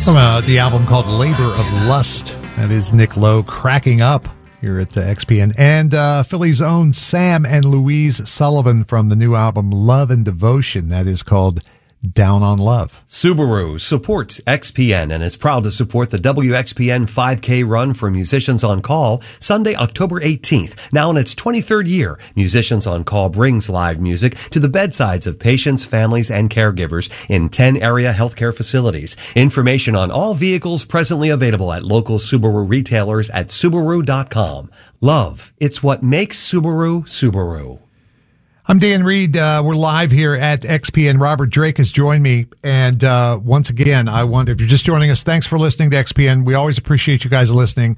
From the album called Labor of Lust. That is Nick Lowe cracking up here at XPN. And Philly's own Sam and Louise Sullivan from the new album Love and Devotion. That is called Down on Love. Subaru supports XPN and is proud to support the WXPN 5K run for Musicians on Call Sunday, October 18th. Now in its 23rd year, Musicians on Call brings live music to the bedsides of patients, families, and caregivers in 10 area healthcare facilities. Information on all vehicles presently available at local Subaru retailers at Subaru.com. Love, it's what makes Subaru, Subaru. I'm Dan Reed. We're live here at XPN. Robert Drake has joined me. And once again, if you're just joining us, thanks for listening to XPN. We always appreciate you guys listening.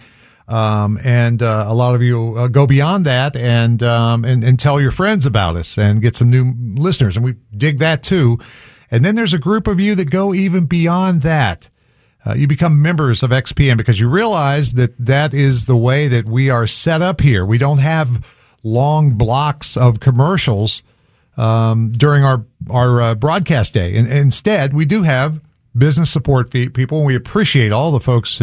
And a lot of you go beyond that and tell your friends about us and get some new listeners. And we dig that too. And then there's a group of you that go even beyond that. You become members of XPN because you realize that is the way that we are set up here. We don't have long blocks of commercials during our broadcast day. And instead, we do have business support people, and we appreciate all the folks,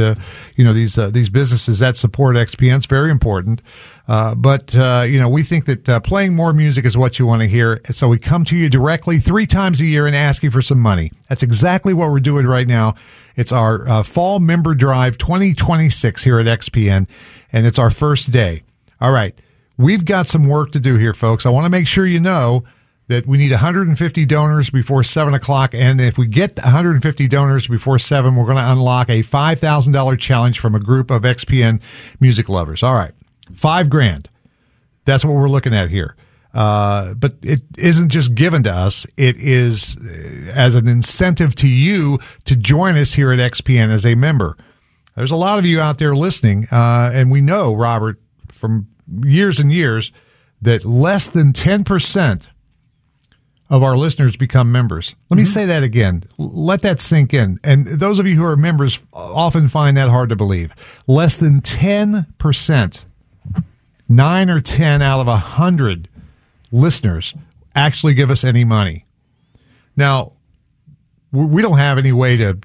these businesses that support XPN. It's very important. But we think that playing more music is what you want to hear. So we come to you directly 3 times a year and ask you for some money. That's exactly what we're doing right now. It's our Fall Member Drive 2026 here at XPN, and it's our first day. All right. We've got some work to do here, folks. I want to make sure you know that we need 150 donors before 7 o'clock. And if we get 150 donors before 7, we're going to unlock a $5,000 challenge from a group of XPN music lovers. All right. $5,000. That's what we're looking at here. But it isn't just given to us. It is as an incentive to you to join us here at XPN as a member. There's a lot of you out there listening. And we know, Robert, from years and years, that less than 10% of our listeners become members. Let me say that again. Let that sink in. And those of you who are members often find that hard to believe. Less than 10%, 9 or 10 out of 100 listeners actually give us any money. Now, we don't have any way to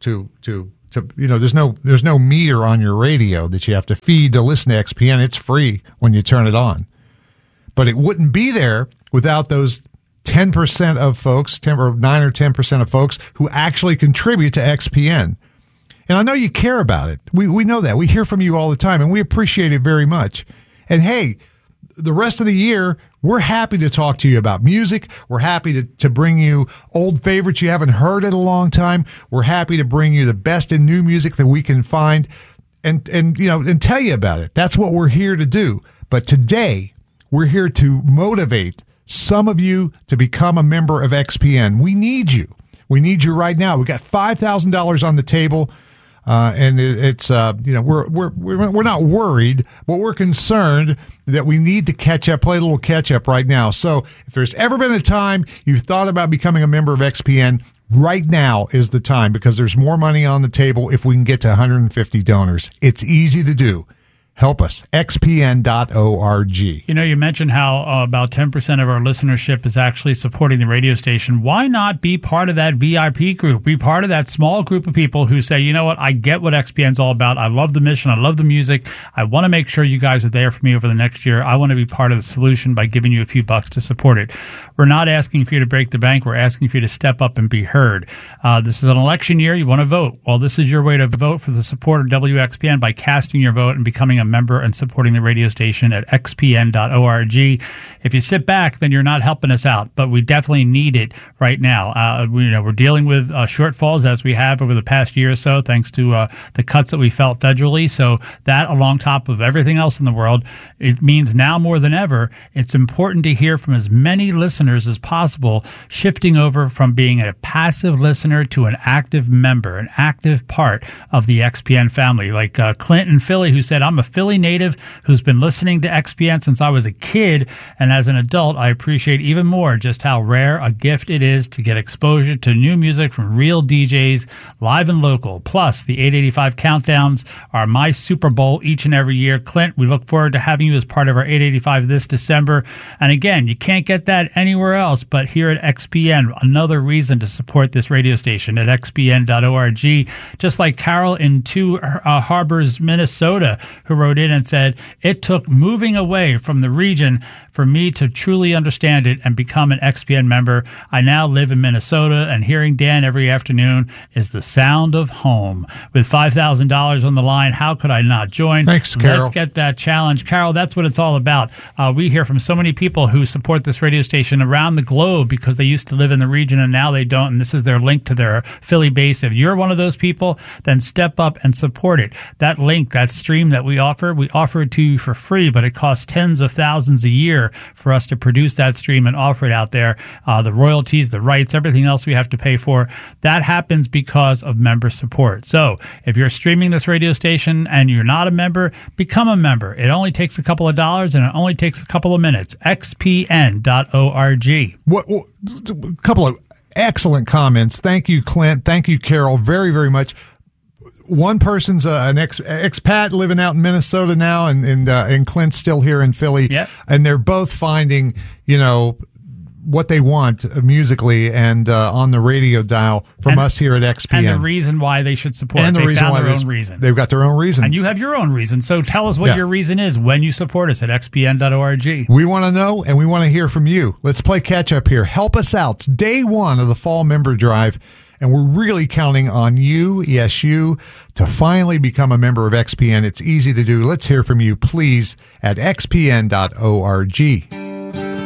there's no meter on your radio that you have to feed to listen to XPN. It's free when you turn it on. But it wouldn't be there without those 10% of folks, 9 or 10% of folks who actually contribute to XPN. And I know you care about it. We know that. We hear from you all the time, and we appreciate it very much. And hey, the rest of the year, we're happy to talk to you about music. We're happy to bring you old favorites you haven't heard in a long time. We're happy to bring you the best in new music that we can find and tell you about it. That's what we're here to do. But today, we're here to motivate some of you to become a member of XPN. We need you. We need you right now. We got $5,000 on the table. And it's we're not worried, but we're concerned that we need to play a little catch up right now. So if there's ever been a time you've thought about becoming a member of XPN, right now is the time, because there's more money on the table if we can get to 150 donors. It's easy to do. Help us. XPN.org. You mentioned how about 10% of our listenership is actually supporting the radio station. Why not be part of that VIP group? Be part of that small group of people who say, you know what, I get what XPN's all about. I love the mission. I love the music. I want to make sure you guys are there for me over the next year. I want to be part of the solution by giving you a few bucks to support it. We're not asking for you to break the bank. We're asking for you to step up and be heard. This is an election year. You want to vote. Well, this is your way to vote for the support of WXPN by casting your vote and becoming a member and supporting the radio station at xpn.org. If you sit back, then you're not helping us out, but we definitely need it right now. We're dealing with shortfalls as we have over the past year or so, thanks to the cuts that we felt federally. So that, along top of everything else in the world, it means now more than ever, it's important to hear from as many listeners as possible, shifting over from being a passive listener to an active member, an active part of the XPN family. Like Clint in Philly, who said, I'm a Philly native who's been listening to XPN since I was a kid, and as an adult, I appreciate even more just how rare a gift it is to get exposure to new music from real DJs, live and local. Plus, the 885 countdowns are my Super Bowl each and every year. Clint, we look forward to having you as part of our 885 this December. And again, you can't get that anywhere else but here at XPN. Another reason to support this radio station at xpn.org. Just like Carol in Two Harbors, Minnesota, who wrote in and said, it took moving away from the region for me to truly understand it and become an XPN member. I now live in Minnesota, and hearing Dan every afternoon is the sound of home. With $5,000 on the line, how could I not join? Thanks, Carol. Let's get that challenge. Carol, that's what it's all about. We hear from so many people who support this radio station around the globe because they used to live in the region and now they don't, and this is their link to their Philly base. If you're one of those people, then step up and support it. That link, that stream that we offer it to you for free, but it costs tens of thousands a year for us to produce that stream and offer it out there. The royalties, the rights, everything else we have to pay for, that happens because of member support. So if you're streaming this radio station and you're not a member, become a member. It only takes a couple of dollars and it only takes a couple of minutes. xpn.org. A couple of excellent comments. Thank you, Clint. Thank you, Carol, very, very much. One person's an expat living out in Minnesota now, and Clint's still here in Philly. Yep. And they're both finding, what they want musically and on the radio dial from us here at XPN. And the reason why they should support. And the they reason found why their own reason. They've got their own reason. And you have your own reason. So tell us what your reason is when you support us at xpn.org. We want to know, and we want to hear from you. Let's play catch up here. Help us out. It's day one of the fall member drive. And we're really counting on you, yes, you, to finally become a member of XPN. It's easy to do. Let's hear from you, please, at xpn.org.